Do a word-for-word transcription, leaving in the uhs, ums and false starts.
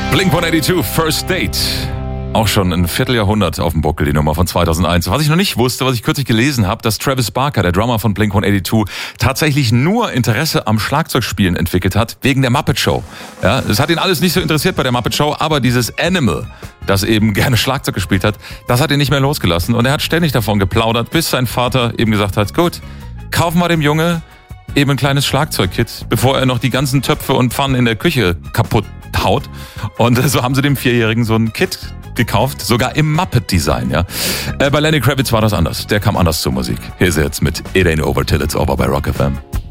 Blink hundertzweiundachtzig, First Date. Auch schon ein Vierteljahrhundert auf dem Buckel, die Nummer von zweitausendeins. Was ich noch nicht wusste, was ich kürzlich gelesen habe, dass Travis Barker, der Drummer von Blink hundertzweiundachtzig, tatsächlich nur Interesse am Schlagzeugspielen entwickelt hat, wegen der Muppet Show. Ja, das hat ihn alles nicht so interessiert bei der Muppet Show, aber dieses Animal, das eben gerne Schlagzeug gespielt hat, das hat ihn nicht mehr losgelassen. Und er hat ständig davon geplaudert, bis sein Vater eben gesagt hat, gut, kaufen wir dem Junge eben ein kleines Schlagzeugkit, bevor er noch die ganzen Töpfe und Pfannen in der Küche kaputt haut. Und so haben sie dem Vierjährigen so ein Kit gekauft, sogar im Muppet-Design. Ja. Äh, bei Lenny Kravitz war das anders. Der kam anders zur Musik. Hier ist er jetzt mit It Ain't Over Till It's Over bei Rock F M.